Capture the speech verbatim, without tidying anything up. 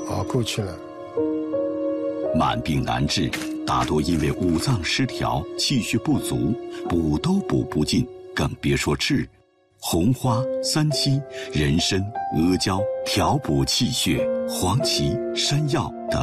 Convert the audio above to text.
熬过去了。 满病难治，大多因为五脏失调、气血不足，补都补不尽，更别说治。红花、三七、人参、阿胶调补气血，黄芪、山药等。